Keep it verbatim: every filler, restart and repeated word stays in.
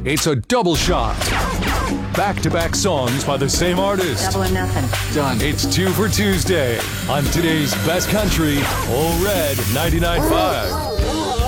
It's a double shot. Back-to-back songs by the same artist. Double or nothing. Done. It's two for Tuesday on today's Best Country, Ole Red ninety-nine point five.